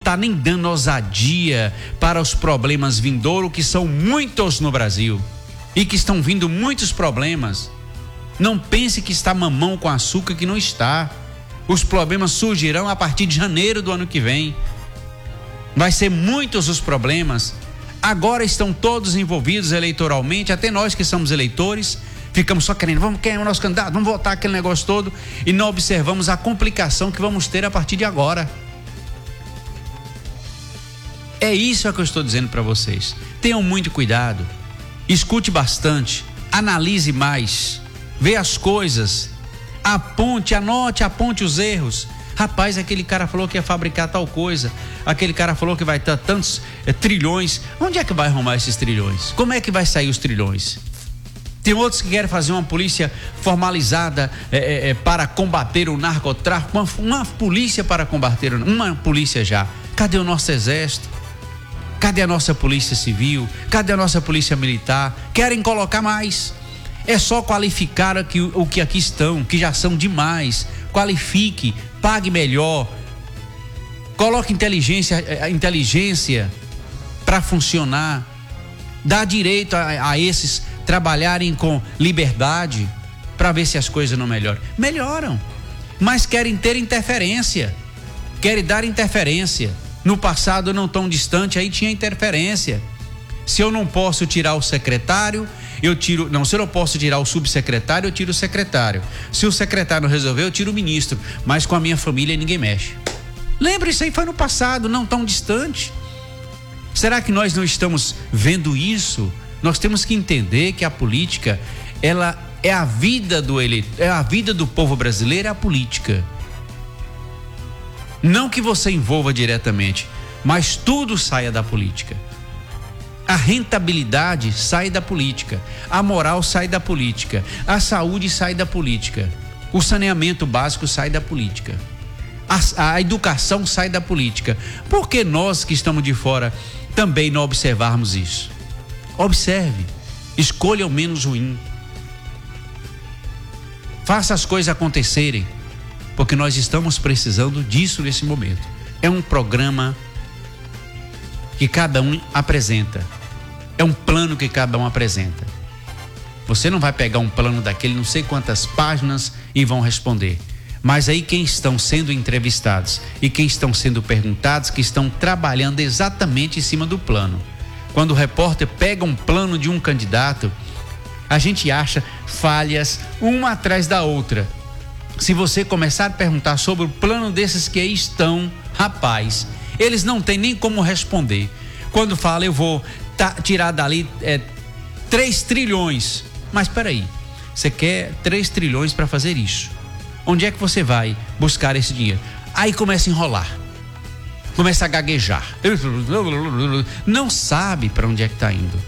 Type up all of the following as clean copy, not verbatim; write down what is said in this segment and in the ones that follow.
está nem dando ousadia para os problemas vindouros, que são muitos no Brasil e que estão vindo muitos problemas. Não pense que está mamão com açúcar, que não está. Os problemas surgirão a partir de janeiro do ano que vem. Vai ser muitos os problemas. Agora estão todos envolvidos eleitoralmente, até nós que somos eleitores, ficamos só querendo, vamos querer o nosso candidato, vamos votar aquele negócio todo, e não observamos a complicação que vamos ter a partir de agora. É isso que eu estou dizendo para vocês. Tenham muito cuidado, escute bastante, analise mais, vê as coisas, aponte, anote, aponte os erros. Rapaz, aquele cara falou que ia fabricar tal coisa, aquele cara falou que vai ter tantos trilhões. Onde é que vai arrumar esses trilhões? Como é que vai sair os trilhões? Tem outros que querem fazer uma polícia formalizada para combater o narcotráfico, uma polícia para combater, uma polícia já. Cadê o nosso exército? Cadê a nossa polícia civil? Cadê a nossa polícia militar? Querem colocar mais. É só qualificar o que aqui estão, que já são demais. Qualifique, pague melhor, coloque inteligência para funcionar, dá direito a esses trabalharem com liberdade, para ver se as coisas não melhoram. Melhoram, mas querem ter interferência, querem dar interferência. No passado, não tão distante, aí tinha interferência. Se eu não posso tirar o secretário, se eu não posso tirar o subsecretário, eu tiro o secretário. Se o secretário não resolver, eu tiro o ministro. Mas com a minha família ninguém mexe. Lembra, isso aí foi no passado, não tão distante. Será que nós não estamos vendo isso? Nós temos que entender que a política, ela é a vida do eleito, é a vida do povo brasileiro, é a política. Não que você envolva diretamente, mas tudo saia da política. A rentabilidade sai da política, a moral sai da política, a saúde sai da política, o saneamento básico sai da política, a educação sai da política. Por que nós que estamos de fora também não observarmos isso? Observe, escolha o menos ruim, faça as coisas acontecerem, porque nós estamos precisando disso nesse momento. É um programa que cada um apresenta. É um plano que cada um apresenta. Você não vai pegar um plano daquele, não sei quantas páginas, e vão responder. Mas aí quem estão sendo entrevistados e quem estão sendo perguntados, que estão trabalhando exatamente em cima do plano. Quando o repórter pega um plano de um candidato, a gente acha falhas uma atrás da outra. Se você começar a perguntar sobre o plano desses que aí estão, rapaz, eles não têm nem como responder. Quando fala, eu vou tirar dali 3 trilhões. Mas peraí, você quer 3 trilhões para fazer isso? Onde é que você vai buscar esse dinheiro? Aí começa a enrolar, começa a gaguejar, não sabe para onde é que está indo.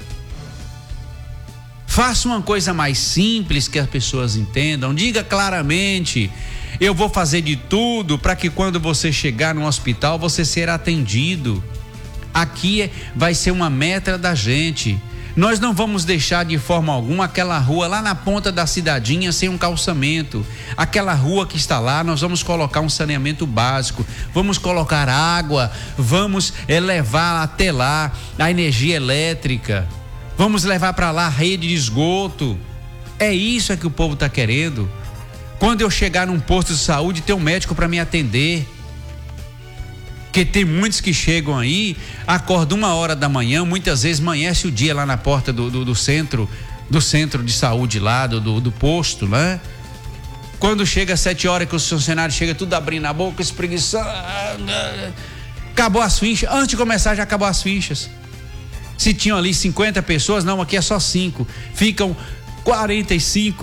Faça uma coisa mais simples que as pessoas entendam. Diga claramente: eu vou fazer de tudo para que quando você chegar no hospital você será atendido. Aqui vai ser uma meta da gente. Nós não vamos deixar de forma alguma aquela rua lá na ponta da cidadinha sem um calçamento. Aquela rua que está lá, nós vamos colocar um saneamento básico, vamos colocar água, vamos levar até lá a energia elétrica, vamos levar para lá a rede de esgoto. É isso que o povo está querendo. Quando eu chegar num posto de saúde, ter um médico para me atender. Porque tem muitos que chegam aí, acordam 1h da manhã, muitas vezes amanhece o dia lá na porta do centro de saúde lá, do posto, né? Quando chega às 7h que os funcionários chegam tudo abrindo a boca, espreguiçando, acabou as fichas, antes de começar já acabou as fichas. Se tinham ali 50 pessoas, não, aqui é só 5, ficam 45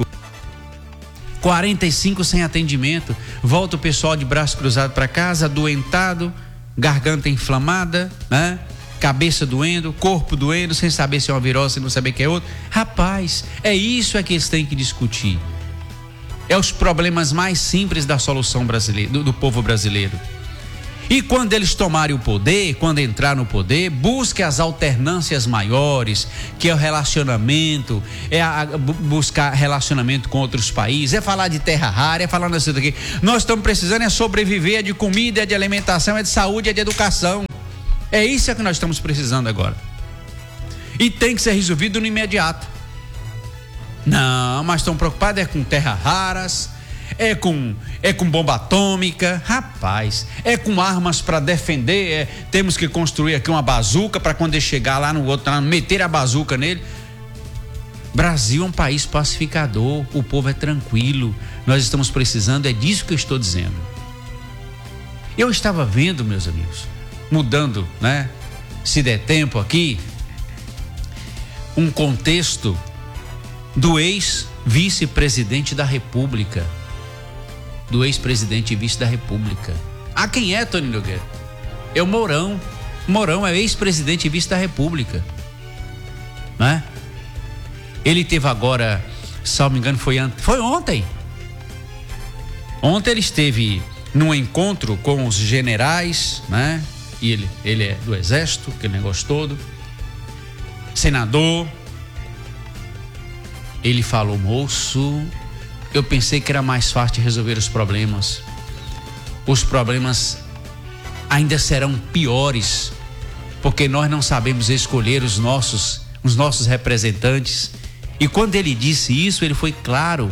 sem atendimento, volta o pessoal de braço cruzado para casa, adoentado, garganta inflamada, né? Cabeça doendo, corpo doendo, sem saber se é uma virose, sem não saber que é outro. Rapaz, é isso que eles têm que discutir. É os problemas mais simples da solução brasileira, do povo brasileiro. E quando eles tomarem o poder, quando entrar no poder, busque as alternâncias maiores, que é o relacionamento, buscar relacionamento com outros países, é falar de terra rara, é falar disso daqui. Nós estamos precisando sobreviver, de comida, de alimentação, de saúde, de educação. É isso que nós estamos precisando agora. E tem que ser resolvido no imediato. Não, mas estão preocupados com terras raras, é com bomba atômica, rapaz, é com armas para defender, temos que construir aqui uma bazuca para quando ele chegar lá no outro, meter a bazuca nele. Brasil é um país pacificador, o povo é tranquilo, nós estamos precisando, é disso que eu estou dizendo. Eu estava vendo, meus amigos, mudando, né? Se der tempo aqui, um contexto do ex-vice-presidente da República. Do ex-presidente e vice da República. Ah, quem é, Tony Nogueira? É o Mourão. Mourão é ex-presidente e vice da República. Né? Ele teve agora, se não me engano, foi ontem. Ontem ele esteve num encontro com os generais, né? E ele é do Exército, aquele negócio todo. Senador. Ele falou: moço, eu pensei que era mais fácil resolver os problemas. Os problemas ainda serão piores, porque nós não sabemos escolher os nossos representantes. E quando ele disse isso, ele foi claro.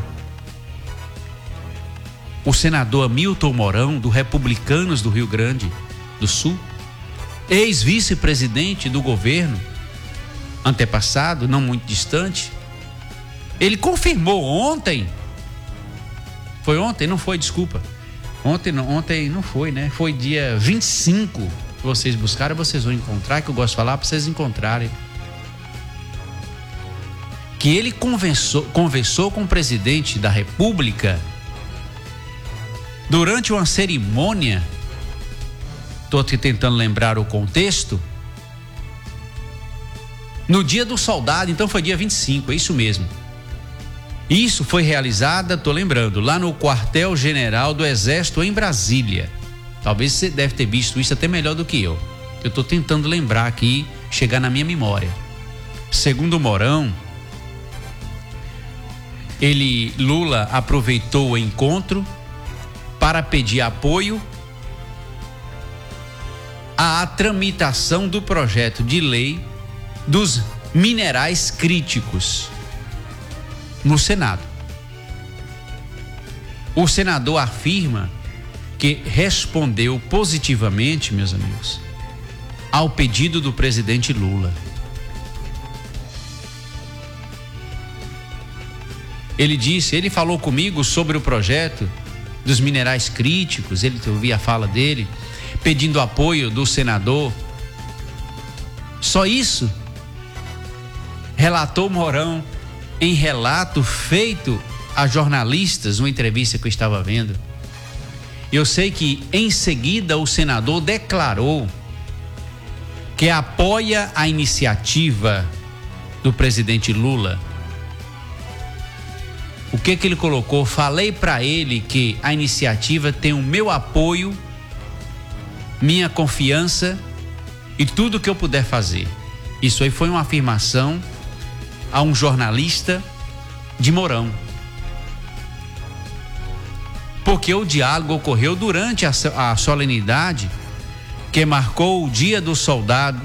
O senador Hamilton Mourão, do Republicanos do Rio Grande do Sul, ex-vice-presidente do governo antepassado, não muito distante, ele confirmou ontem. Foi ontem? Não foi, desculpa. Ontem não foi, né? Foi dia 25 que vocês buscaram, vocês vão encontrar, que eu gosto de falar para vocês encontrarem. Que ele conversou com o presidente da República durante uma cerimônia. Estou aqui tentando lembrar o contexto. No dia do soldado, então foi dia 25, é isso mesmo. Isso foi realizado, estou lembrando, lá no quartel-general do Exército em Brasília. Talvez você deve ter visto isso até melhor do que eu. Eu estou tentando lembrar aqui, chegar na minha memória. Segundo o Mourão, Lula aproveitou o encontro para pedir apoio à tramitação do projeto de lei dos minerais críticos no Senado. O senador afirma que respondeu positivamente, meus amigos, ao pedido do presidente Lula. Ele falou comigo sobre o projeto dos minerais críticos, eu ouvi a fala dele, pedindo apoio do senador. Só isso? Relatou Mourão em relato feito a jornalistas, uma entrevista que eu estava vendo. Eu sei que em seguida o senador declarou que apoia a iniciativa do presidente Lula. O que ele colocou? Falei para ele que a iniciativa tem o meu apoio, minha confiança e tudo que eu puder fazer. Isso aí foi uma afirmação a um jornalista de Mourão. Porque o diálogo ocorreu durante a solenidade que marcou o Dia do Soldado,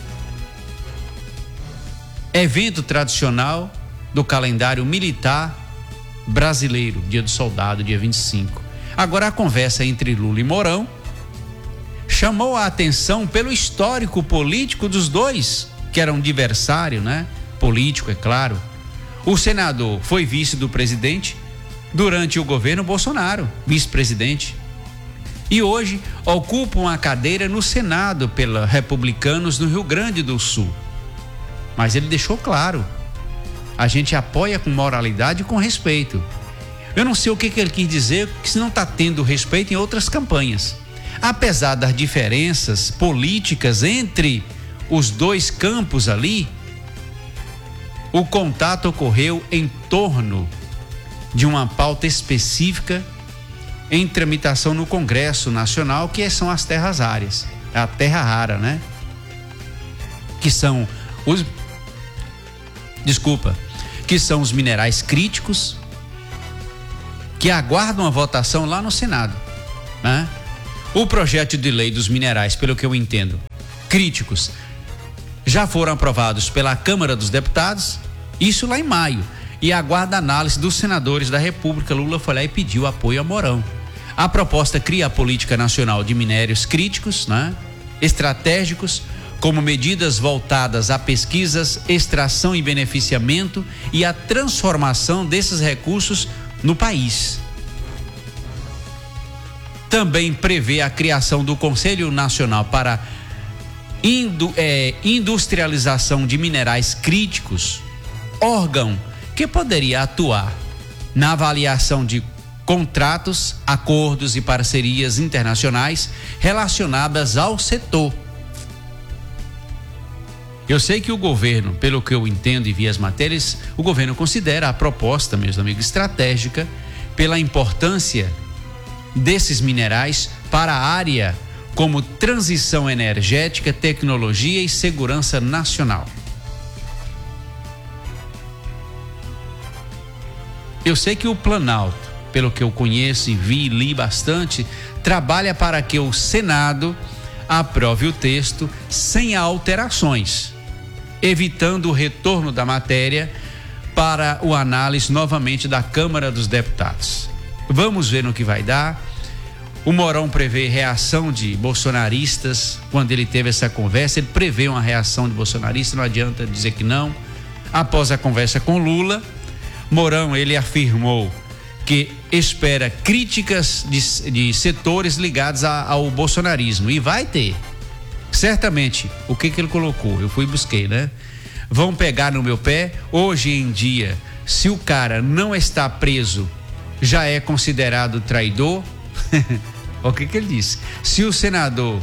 evento tradicional do calendário militar brasileiro, Dia do Soldado, dia 25. Agora a conversa entre Lula e Mourão chamou a atenção pelo histórico político dos dois, que eram adversário, né? Político, é claro. O senador foi vice do presidente durante o governo Bolsonaro, vice-presidente. E hoje ocupa uma cadeira no Senado pela Republicanos no Rio Grande do Sul. Mas ele deixou claro: a gente apoia com moralidade e com respeito. Eu não sei o que ele quis dizer, que se não está tendo respeito em outras campanhas. Apesar das diferenças políticas entre os dois campos ali, o contato ocorreu em torno de uma pauta específica em tramitação no Congresso Nacional, que são as terras raras, a terra rara, né? Que são os minerais críticos, que aguardam a votação lá no Senado, né? O projeto de lei dos minerais, pelo que eu entendo, críticos já foram aprovados pela Câmara dos Deputados, isso lá em maio, e aguarda análise dos senadores da República. Lula foi lá e pediu apoio a Mourão. A proposta cria a política nacional de minérios críticos, né, estratégicos, como medidas voltadas a pesquisas, extração e beneficiamento e a transformação desses recursos no país. Também prevê a criação do Conselho Nacional para Industrialização de Minerais Críticos, órgão que poderia atuar na avaliação de contratos, acordos e parcerias internacionais relacionadas ao setor. Eu sei que o governo, pelo que eu entendo e vi as matérias, o governo considera a proposta, meus amigos, estratégica pela importância desses minerais para a área como transição energética, tecnologia e segurança nacional. Eu sei que o Planalto, pelo que eu conheço e vi e li bastante, trabalha para que o Senado aprove o texto sem alterações, evitando o retorno da matéria para o análise novamente da Câmara dos Deputados. Vamos ver no que vai dar. O Mourão prevê reação de bolsonaristas. Quando ele teve essa conversa, ele prevê uma reação de bolsonaristas, não adianta dizer que não. Após a conversa com Lula, Mourão, ele afirmou que espera críticas de setores ligados ao bolsonarismo, e vai ter. Certamente, o que ele colocou? Eu fui e busquei, né? Vão pegar no meu pé. Hoje em dia, se o cara não está preso, já é considerado traidor. O que ele disse? Se o senador,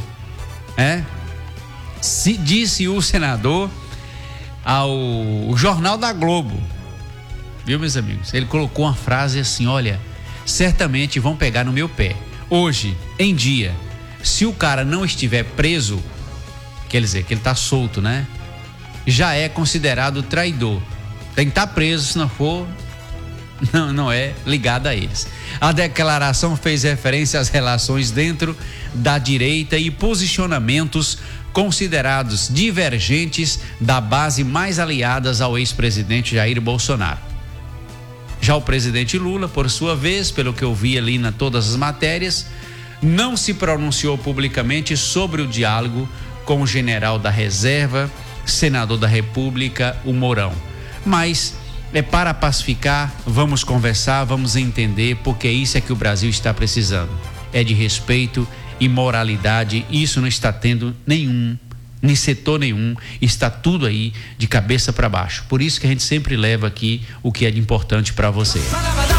disse o senador ao Jornal da Globo, viu, meus amigos? Ele colocou uma frase assim: olha, certamente vão pegar no meu pé. Hoje em dia, se o cara não estiver preso, quer dizer que ele está solto, né? Já é considerado traidor. Tem que estar preso, se não for, não é ligado a eles. A declaração fez referência às relações dentro da direita e posicionamentos considerados divergentes da base mais aliadas ao ex-presidente Jair Bolsonaro. Já o presidente Lula, por sua vez, pelo que eu vi ali na todas as matérias, não se pronunciou publicamente sobre o diálogo com o general da reserva, senador da República, o Mourão. Mas é para pacificar, vamos conversar, vamos entender, porque isso é que o Brasil está precisando. É de respeito e moralidade. Isso não está tendo nem setor nenhum, está tudo aí de cabeça para baixo. Por isso que a gente sempre leva aqui o que é de importante para você.